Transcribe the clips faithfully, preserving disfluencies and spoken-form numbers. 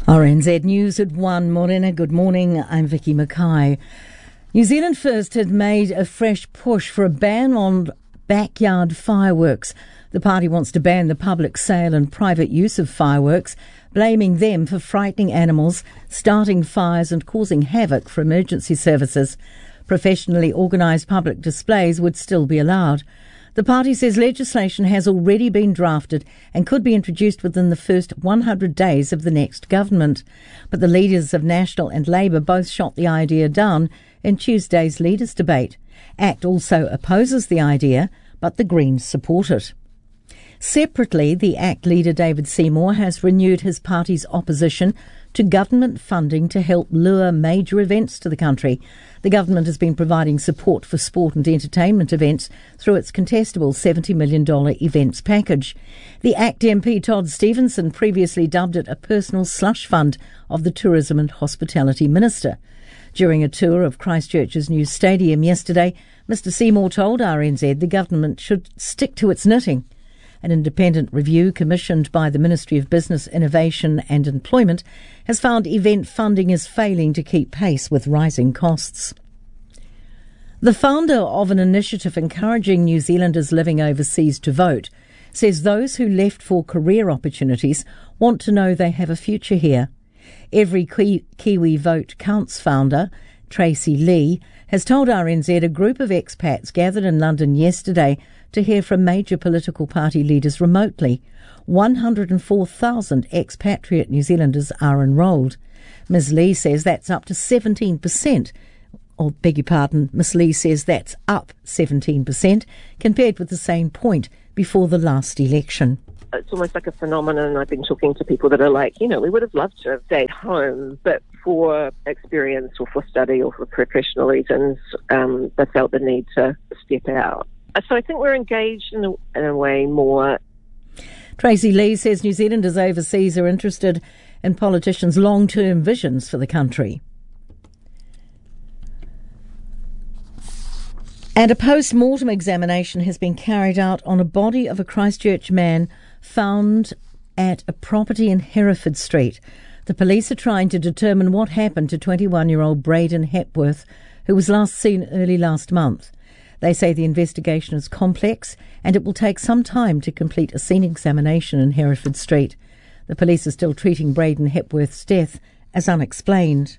R N Z News at one. Morena, good morning. I'm Vicky Mackay. New Zealand First had made a fresh push for a ban on backyard fireworks. The party wants to ban the public sale and private use of fireworks, blaming them for frightening animals, starting fires and causing havoc for emergency services. Professionally organised public displays would still be allowed. The party says legislation has already been drafted and could be introduced within the first one hundred days of the next government. But the leaders of National and Labour both shot the idea down in Tuesday's leaders' debate. ACT also opposes the idea, but the Greens support it. Separately, the ACT leader David Seymour has renewed his party's opposition to government funding to help lure major events to the country. The government has been providing support for sport and entertainment events through its contestable seventy million dollars events package. The ACT M P Todd Stevenson previously dubbed it a personal slush fund of the Tourism and Hospitality Minister. During a tour of Christchurch's new stadium yesterday, Mister Seymour told R N Z the government should stick to its knitting. An independent review commissioned by the Ministry of Business, Innovation and Employment has found event funding is failing to keep pace with rising costs. The founder of an initiative encouraging New Zealanders living overseas to vote says those who left for career opportunities want to know they have a future here. Every Kiwi Vote Counts founder, Tracy Lee, has told R N Z a group of expats gathered in London yesterday to hear from major political party leaders remotely. one hundred four thousand expatriate New Zealanders are enrolled. Miz Lee says that's up to seventeen percent. Or, beg your pardon, Miz Lee says that's up seventeen percent compared with the same point before the last election. It's almost like a phenomenon. I've been talking to people that are like, you know, we would have loved to have stayed home, but for experience or for study or for professional reasons, um, they felt the need to step out. So I think we're engaged in a, in a way more. Tracy Lee says New Zealanders overseas are interested in politicians' long-term visions for the country. And a post-mortem examination has been carried out on a body of a Christchurch man found at a property in Hereford Street. The police are trying to determine what happened to twenty-one-year-old Braden Hepworth, who was last seen early last month. They say the investigation is complex and it will take some time to complete a scene examination in Hereford Street. The police are still treating Braden Hepworth's death as unexplained.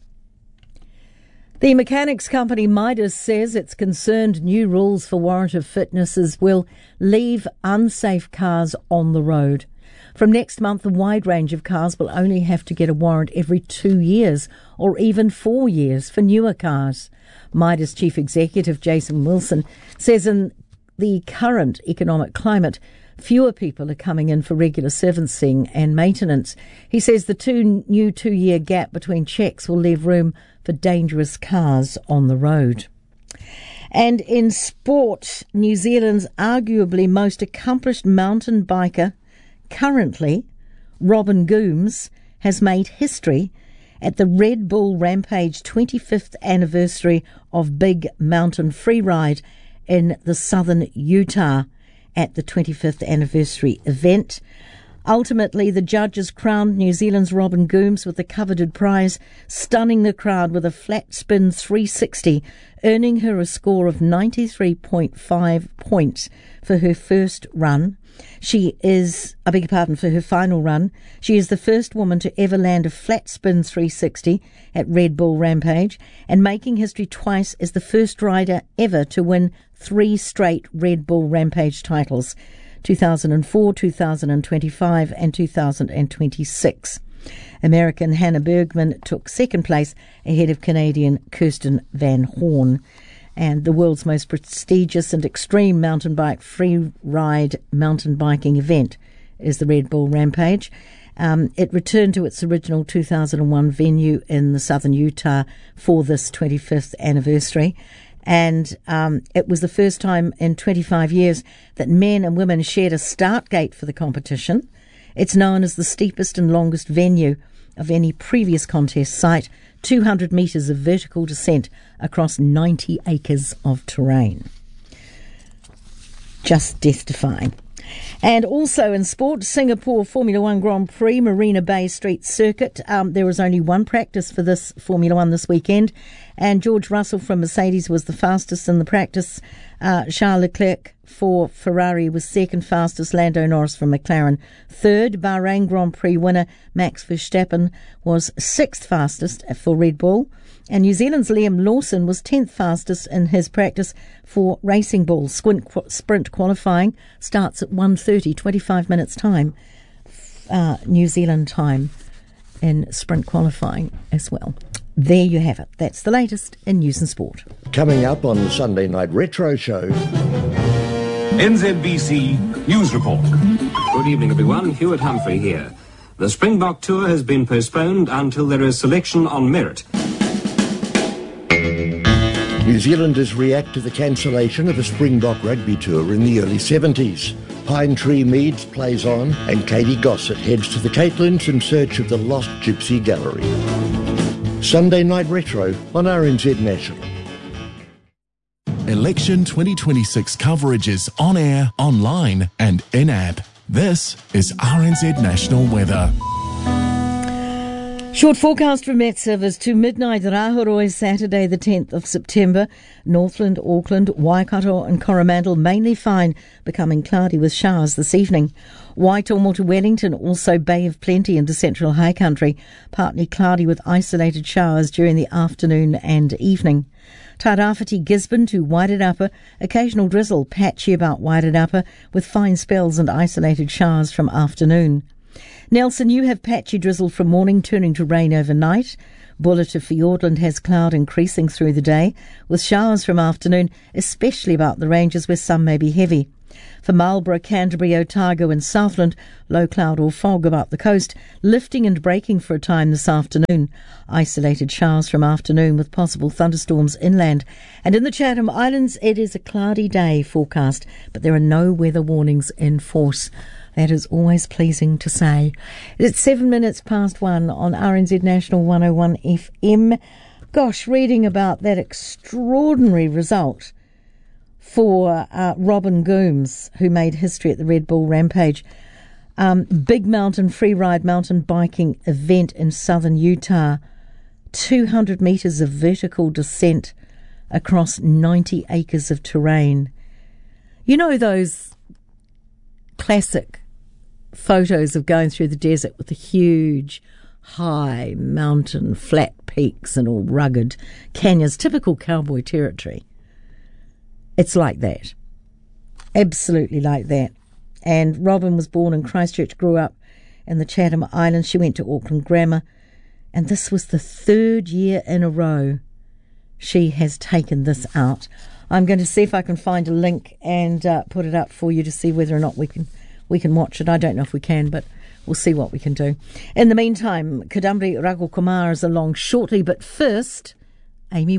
The mechanics company Midas says it's concerned new rules for warrant of fitnesses will leave unsafe cars on the road. From next month, a wide range of cars will only have to get a warrant every two years or even four years for newer cars. Midas Chief Executive Jason Wilson says in the current economic climate, fewer people are coming in for regular servicing and maintenance. He says the two new two-year gap between checks will leave room for dangerous cars on the road. And in sport, New Zealand's arguably most accomplished mountain biker currently, Robin Gooms, has made history at the Red Bull Rampage twenty-fifth anniversary of Big Mountain Freeride in the southern Utah at the twenty-fifth anniversary event. Ultimately, the judges crowned New Zealand's Robin Gooms with the coveted prize, stunning the crowd with a flat spin three sixty, earning her a score of ninety-three point five points for her first run. She is, I beg your pardon, for her final run. She is the first woman to ever land a flat spin three sixty at Red Bull Rampage, and making history twice as the first rider ever to win three straight Red Bull Rampage titles, two thousand four, two thousand twenty-five and two thousand twenty-six. American Hannah Bergman took second place ahead of Canadian Kirsten Van Horn. And the world's most prestigious and extreme mountain bike free ride mountain biking event is the Red Bull Rampage. Um, it returned to its original two thousand one venue in the southern Utah for this twenty-fifth anniversary. And um, it was the first time in twenty-five years that men and women shared a start gate for the competition. It's known as the steepest and longest venue of any previous contest site, two hundred metres of vertical descent across ninety acres of terrain. Just death-defying. And also in sport, Singapore Formula One Grand Prix, Marina Bay Street Circuit. Um, there was only one practice for this Formula One this weekend, and George Russell from Mercedes was the fastest in the practice. Uh, Charles Leclerc for Ferrari was second fastest, Lando Norris from McLaren third. Bahrain Grand Prix winner Max Verstappen was sixth fastest for Red Bull. And New Zealand's Liam Lawson was tenth fastest in his practice for Racing Bull. Sprint qualifying starts at one thirty, twenty-five minutes time, uh, New Zealand time, in sprint qualifying as well. There you have it. That's the latest in news and sport. Coming up on the Sunday Night Retro Show. N Z B C News Report. Good evening, everyone. Hewitt Humphrey here. The Springbok tour has been postponed until there is selection on merit. New Zealanders react to the cancellation of a Springbok rugby tour in the early seventies. Pine Tree Meads plays on, and Katie Gossett heads to the Caitlin's in search of the lost Gypsy Gallery. Sunday Night Retro on R N Z National. Election twenty twenty-six coverage is on air, online and in-app. This is R N Z National Weather. Short forecast from Met Service to midnight. Rahoroi, Saturday the tenth of September. Northland, Auckland, Waikato and Coromandel mainly fine, becoming cloudy with showers this evening. Waitomo to Wellington, also Bay of Plenty into central high country. Partly cloudy with isolated showers during the afternoon and evening. Tairāwhiti, Gisborne to Wairarapa, occasional drizzle, patchy about Wairarapa with fine spells and isolated showers from afternoon. Nelson, you have patchy drizzle from morning turning to rain overnight. Buller to Fiordland has cloud increasing through the day with showers from afternoon, especially about the ranges where some may be heavy. For Marlborough, Canterbury, Otago and Southland, low cloud or fog about the coast, lifting and breaking for a time this afternoon. Isolated showers from afternoon with possible thunderstorms inland. And in the Chatham Islands, it is a cloudy day forecast, but there are no weather warnings in force. That is always pleasing to say. It's seven minutes past one on R N Z National one oh one F M. Gosh, reading about that extraordinary result for uh, Robin Gooms, who made history at the Red Bull Rampage. Um, big mountain freeride mountain biking event in southern Utah. two hundred metres of vertical descent across ninety acres of terrain. You know those classic photos of going through the desert with the huge, high mountain, flat peaks and all rugged canyons, typical cowboy territory. It's like that. Absolutely like that. And Robin was born in Christchurch, grew up in the Chatham Islands. She went to Auckland Grammar. And this was the third year in a row she has taken this out. I'm going to see if I can find a link and uh, put it up for you to see whether or not we can we can watch it. I don't know if we can, but we'll see what we can do. In the meantime, Kadambri Raghul Kumar is along shortly, but first, Amy